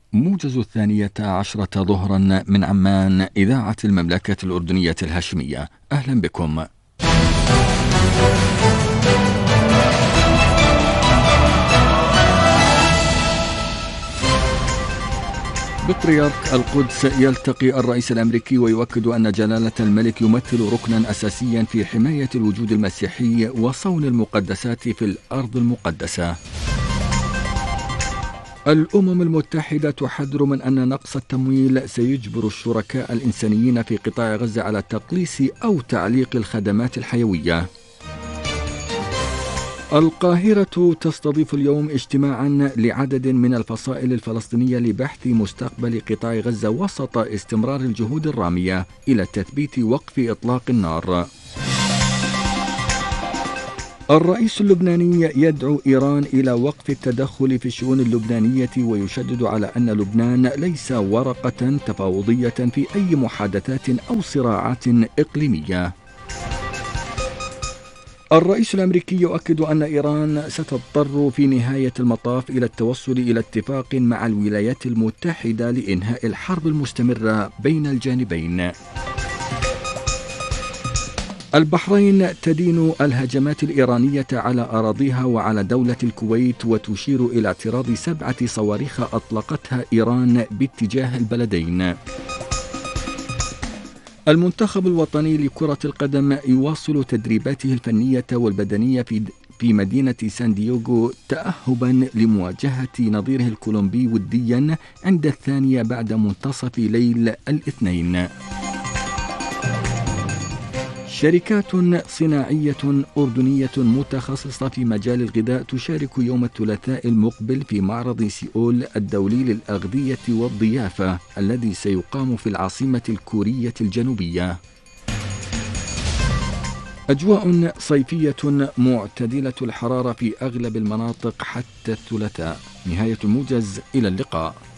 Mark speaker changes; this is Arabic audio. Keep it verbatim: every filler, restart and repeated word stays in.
Speaker 1: موجز الثانية عشرة ظهرا من عمان، إذاعة المملكة الأردنية الهاشمية. أهلا بكم. بطريرك القدس يلتقي الرئيس الأمريكي ويؤكد أن جلالة الملك يمثل ركنا أساسيا في حماية الوجود المسيحي وصون المقدسات في الأرض المقدسة. الأمم المتحدة تحذر من أن نقص التمويل سيجبر الشركاء الإنسانيين في قطاع غزة على تقليص أو تعليق الخدمات الحيوية. القاهرة تستضيف اليوم اجتماعا لعدد من الفصائل الفلسطينية لبحث مستقبل قطاع غزة وسط استمرار الجهود الرامية إلى تثبيت وقف إطلاق النار. الرئيس اللبناني يدعو إيران إلى وقف التدخل في الشؤون اللبنانية ويشدد على أن لبنان ليس ورقة تفاوضية في أي محادثات أو صراعات إقليمية. الرئيس الأمريكي يؤكد أن إيران ستضطر في نهاية المطاف إلى التوصل إلى اتفاق مع الولايات المتحدة لإنهاء الحرب المستمرة بين الجانبين. البحرين تدين الهجمات الإيرانية على أراضيها وعلى دولة الكويت وتشير إلى اعتراض سبعة صواريخ أطلقتها إيران باتجاه البلدين. المنتخب الوطني لكرة القدم يواصل تدريباته الفنية والبدنية في في مدينة سان دييغو تأهبا لمواجهة نظيره الكولومبي وديا عند الثانية بعد منتصف ليل الاثنين. شركات صناعية أردنية متخصصة في مجال الغذاء تشارك يوم الثلاثاء المقبل في معرض سيول الدولي للأغذية والضيافة الذي سيقام في العاصمة الكورية الجنوبية. أجواء صيفية معتدلة الحرارة في أغلب المناطق حتى الثلاثاء. نهاية الموجز، إلى اللقاء.